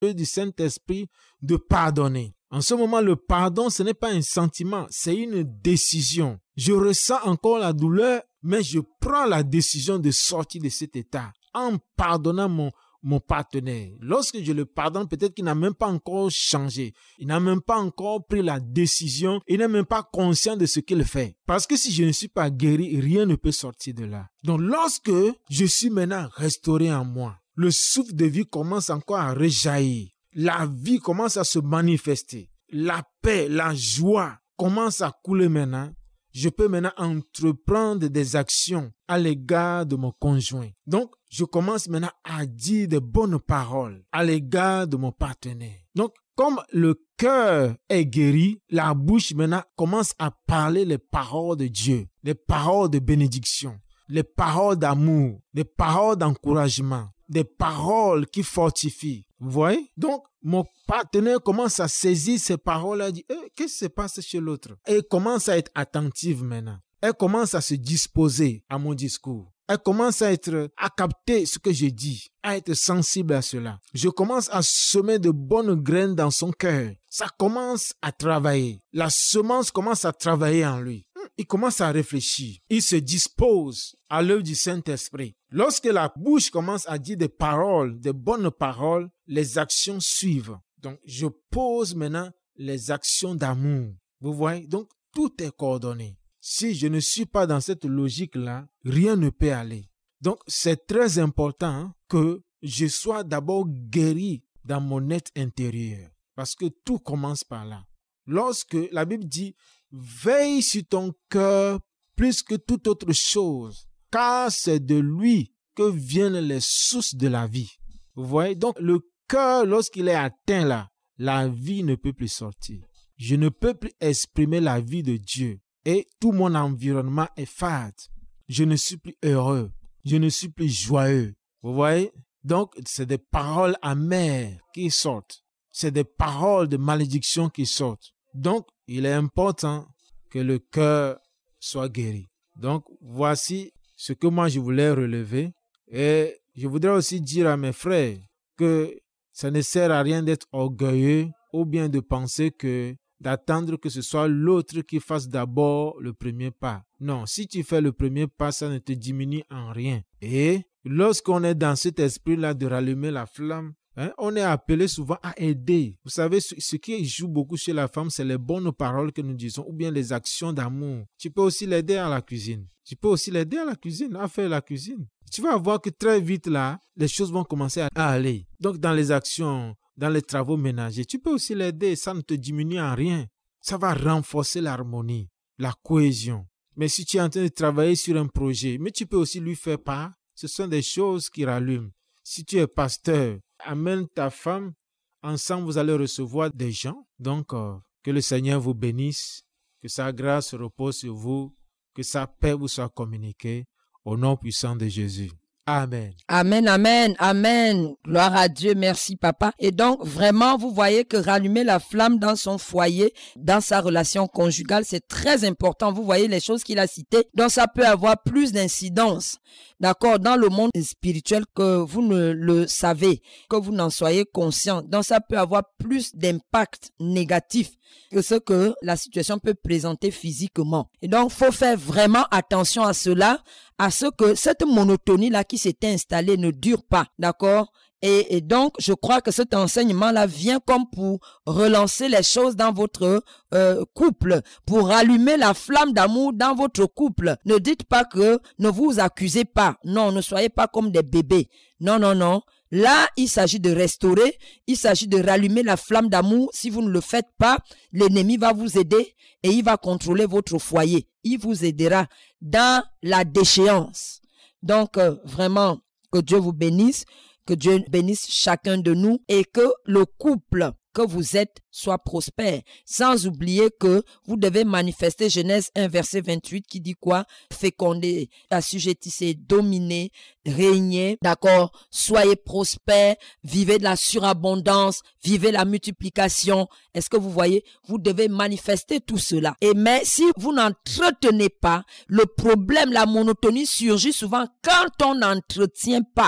du Saint-Esprit de pardonner. En ce moment, le pardon, ce n'est pas un sentiment, c'est une décision. Je ressens encore la douleur, mais je prends la décision de sortir de cet état en pardonnant mon partenaire. Lorsque je le pardonne, peut-être qu'il n'a même pas encore changé. Il n'a même pas encore pris la décision. Il n'est même pas conscient de ce qu'il fait. Parce que si je ne suis pas guéri, rien ne peut sortir de là. Donc lorsque je suis maintenant restauré en moi, le souffle de vie commence encore à rejaillir. La vie commence à se manifester. La paix, la joie commence à couler maintenant. Je peux maintenant entreprendre des actions à l'égard de mon conjoint. Donc, je commence maintenant à dire de bonnes paroles à l'égard de mon partenaire. Donc, comme le cœur est guéri, la bouche maintenant commence à parler les paroles de Dieu, les paroles de bénédiction, les paroles d'amour, les paroles d'encouragement, des paroles qui fortifient. Vous voyez? Donc, mon partenaire commence à saisir ces paroles-là et dit qu'est-ce qui se passe chez l'autre? Et elle commence à être attentive maintenant. Elle commence à se disposer à mon discours. Elle commence à capter ce que je dis, à être sensible à cela. Je commence à semer de bonnes graines dans son cœur. Ça commence à travailler. La semence commence à travailler en lui. Il commence à réfléchir. Il se dispose à l'œuvre du Saint-Esprit. Lorsque la bouche commence à dire des paroles, des bonnes paroles, les actions suivent. Donc, je pose maintenant les actions d'amour. Vous voyez? Donc, tout est coordonné. Si je ne suis pas dans cette logique-là, rien ne peut aller. Donc, c'est très important que je sois d'abord guéri dans mon être intérieur. Parce que tout commence par là. Lorsque la Bible dit, veille sur ton cœur plus que toute autre chose, car c'est de lui que viennent les sources de la vie. Vous voyez? Donc, le cœur, lorsqu'il est atteint là, la vie ne peut plus sortir. Je ne peux plus exprimer la vie de Dieu. Et tout mon environnement est fade. Je ne suis plus heureux. Je ne suis plus joyeux. Vous voyez? Donc, c'est des paroles amères qui sortent. C'est des paroles de malédiction qui sortent. Donc, il est important que le cœur soit guéri. Donc, voici ce que moi je voulais relever. Et je voudrais aussi dire à mes frères que ça ne sert à rien d'être orgueilleux ou bien de penser d'attendre que ce soit l'autre qui fasse d'abord le premier pas. Non, si tu fais le premier pas, ça ne te diminue en rien. Et lorsqu'on est dans cet esprit-là de rallumer la flamme, on est appelé souvent à aider. Vous savez, ce qui joue beaucoup chez la femme, c'est les bonnes paroles que nous disons ou bien les actions d'amour. Tu peux aussi l'aider à la cuisine. Tu peux aussi l'aider à la cuisine, à faire la cuisine. Tu vas voir que très vite là, les choses vont commencer à aller. Donc dans les actions, dans les travaux ménagers, tu peux aussi l'aider. Ça ne te diminue en rien. Ça va renforcer l'harmonie, la cohésion. Mais si tu es en train de travailler sur un projet, mais tu peux aussi lui faire part, ce sont des choses qui rallument. Si tu es pasteur, amène ta femme, ensemble vous allez recevoir des gens. Donc, que le Seigneur vous bénisse, que sa grâce repose sur vous, que sa paix vous soit communiquée, au nom puissant de Jésus. Amen. Amen, amen, amen. Gloire à Dieu, merci papa. Et donc, vraiment, vous voyez que rallumer la flamme dans son foyer, dans sa relation conjugale, c'est très important. Vous voyez les choses qu'il a citées. Donc, ça peut avoir plus d'incidence, d'accord, dans le monde spirituel que vous ne le savez, que vous n'en soyez conscient. Donc, ça peut avoir plus d'impact négatif que ce que la situation peut présenter physiquement. Et donc, il faut faire vraiment attention à cela, à ce que cette monotonie-là qui s'est installée ne dure pas, d'accord? Et donc, je crois que cet enseignement-là vient comme pour relancer les choses dans votre couple, pour rallumer la flamme d'amour dans votre couple. Ne dites pas que ne vous accusez pas. Non, ne soyez pas comme des bébés. Non, non, non. Là, il s'agit de restaurer, il s'agit de rallumer la flamme d'amour. Si vous ne le faites pas, l'ennemi va vous aider et il va contrôler votre foyer. Il vous aidera dans la déchéance. Donc, vraiment, que Dieu vous bénisse, que Dieu bénisse chacun de nous et que le couple que vous êtes soit prospère. Sans oublier que vous devez manifester Genèse 1 verset 28 qui dit quoi? Féconder, assujettissez, dominer, régner, d'accord? Soyez prospères, vivez de la surabondance, vivez la multiplication. Est-ce que vous voyez? Vous devez manifester tout cela. Et mais si vous n'entretenez pas, le problème, la monotonie surgit souvent quand on n'entretient pas.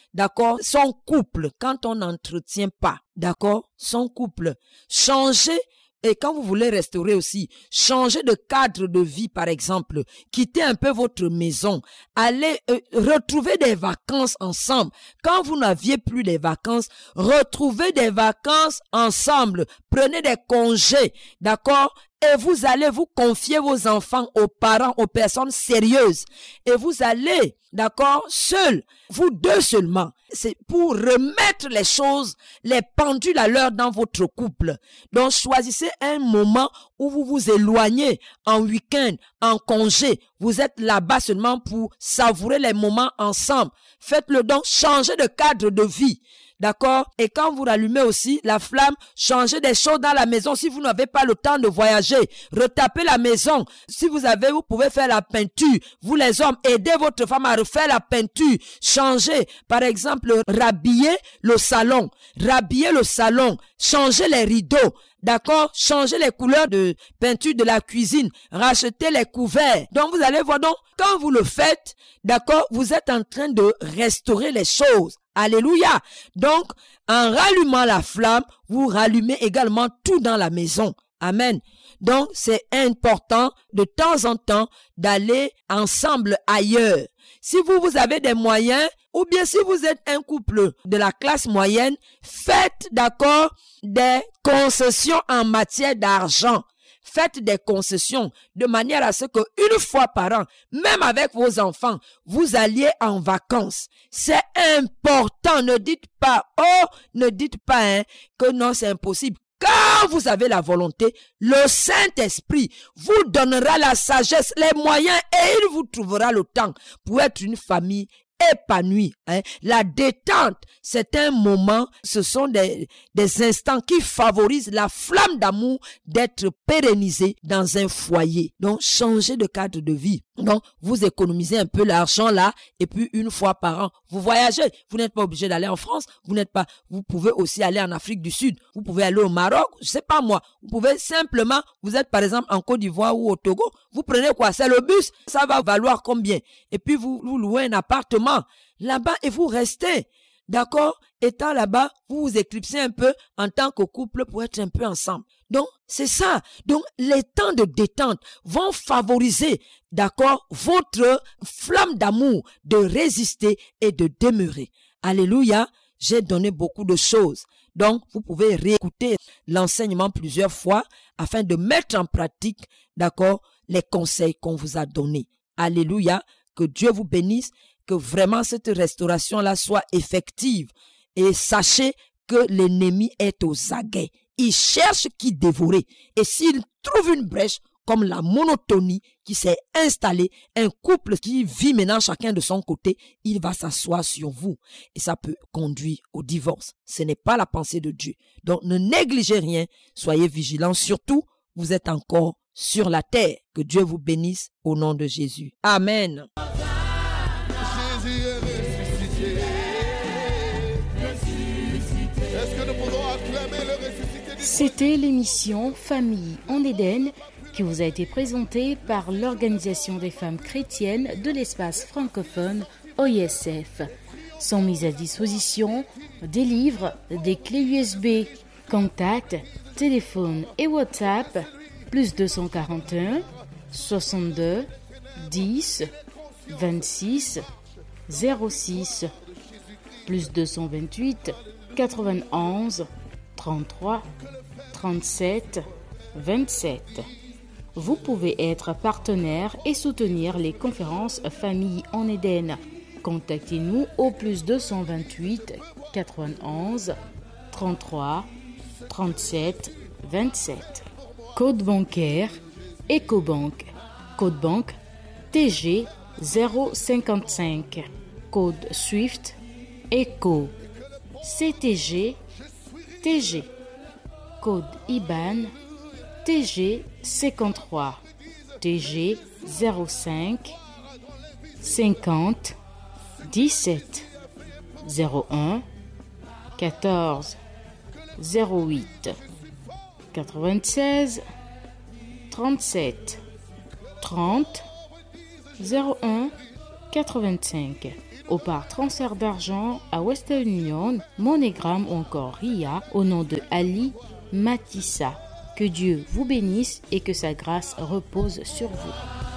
d'accord, son couple, quand on n'entretient pas, d'accord, son couple, changez. Et quand vous voulez restaurer aussi, changez de cadre de vie, par exemple. Quittez un peu votre maison. Allez retrouver des vacances ensemble. Quand vous n'aviez plus les vacances, retrouvez des vacances ensemble. Prenez des congés, d'accord? Et vous allez vous confier vos enfants aux parents, aux personnes sérieuses. Et vous allez, d'accord, seuls, vous deux seulement. C'est pour remettre les choses, les pendules à l'heure dans votre couple. Donc, choisissez un moment où vous vous éloignez en week-end, en congé. Vous êtes là-bas seulement pour savourer les moments ensemble. Faites-le donc, changez de cadre de vie. D'accord? Et quand vous rallumez aussi la flamme, changez des choses dans la maison. Si vous n'avez pas le temps de voyager, retapez la maison. Si vous avez, vous pouvez faire la peinture. Vous les hommes, aidez votre femme à refaire la peinture. Changez, par exemple, rhabiller le salon. Rhabiller le salon. Changez les rideaux. D'accord? Changez les couleurs de peinture de la cuisine. Rachetez les couverts. Donc, vous allez voir, donc, quand vous le faites, d'accord, vous êtes en train de restaurer les choses. Alléluia. Donc, en rallumant la flamme, vous rallumez également tout dans la maison. Amen. Donc, c'est important de temps en temps d'aller ensemble ailleurs. Si vous avez des moyens, ou bien si vous êtes un couple de la classe moyenne, faites, d'accord, des concessions en matière d'argent. Faites des concessions de manière à ce que une fois par an, même avec vos enfants, vous alliez en vacances. C'est important. Ne dites pas, que non, c'est impossible. Quand vous avez la volonté, le Saint-Esprit vous donnera la sagesse, les moyens et il vous trouvera le temps pour être une famille épanouie. La détente, c'est un moment, ce sont des instants qui favorisent la flamme d'amour d'être pérennisée dans un foyer. Donc, changez de cadre de vie. Donc, vous économisez un peu l'argent là, et puis une fois par an, vous voyagez. Vous n'êtes pas obligé d'aller en France, vous pouvez aussi aller en Afrique du Sud, vous pouvez aller au Maroc, je sais pas moi. Vous pouvez simplement, vous êtes par exemple en Côte d'Ivoire ou au Togo, vous prenez quoi? C'est le bus, ça va valoir combien? Et puis vous louez un appartement là-bas et vous restez. D'accord? Étant là-bas, vous vous éclipsez un peu en tant que couple pour être un peu ensemble. Donc, c'est ça. Donc, les temps de détente vont favoriser, d'accord, votre flamme d'amour de résister et de demeurer. Alléluia. J'ai donné beaucoup de choses. Donc, vous pouvez réécouter l'enseignement plusieurs fois afin de mettre en pratique, d'accord, les conseils qu'on vous a donnés. Alléluia. Que Dieu vous bénisse. Que vraiment cette restauration-là soit effective. Et sachez que l'ennemi est aux aguets. Il cherche qui dévorer. Et s'il trouve une brèche, comme la monotonie qui s'est installée, un couple qui vit maintenant chacun de son côté, il va s'asseoir sur vous. Et ça peut conduire au divorce. Ce n'est pas la pensée de Dieu. Donc ne négligez rien. Soyez vigilants. Surtout, vous êtes encore sur la terre. Que Dieu vous bénisse au nom de Jésus. Amen. C'était l'émission Famille en Éden qui vous a été présentée par l'Organisation des femmes chrétiennes de l'espace francophone OISF. Sont mises à disposition des livres, des clés USB, contacts, téléphone et WhatsApp, plus 241 62 10 26 06, plus 228 91 33 37 27. Vous pouvez être partenaire et soutenir les conférences Famille en Éden. Contactez-nous au plus 228 91 33 37 27. Code bancaire Ecobank. Code banque TG 055. Code SWIFT ECO CTG TG. Code IBAN TG 53 TG 05 50 17 01 14 08 96 37 30 01 85. ou par transfert d'argent à Western Union, MoneyGram ou encore RIA au nom de Ali Matissa. Que Dieu vous bénisse et que sa grâce repose sur vous.